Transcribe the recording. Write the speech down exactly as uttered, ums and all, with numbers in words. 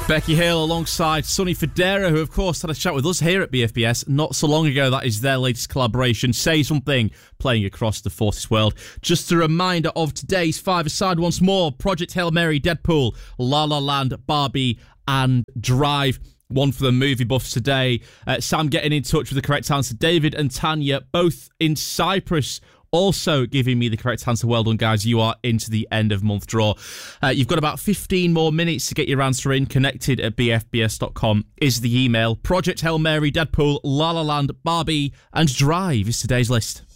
Becky Hill alongside Sonny Fodera, who of course had a chat with us here at B F B S not so long ago. That is their latest collaboration, Say Something, playing across the Fortis world. Just a reminder of today's five-a-side once more. Project Hail Mary, Deadpool, La La Land, Barbie and Drive. One for the movie buffs today. Uh, Sam getting in touch with the correct answer. David and Tanya, both in Cyprus, also giving me the correct answer. Well done, guys. You are into the end of month draw. Uh, you've got about fifteen more minutes to get your answer in. Connected at b f b s dot com is the email. Project Hail Mary, Deadpool, La La Land, Barbie and Drive is today's list.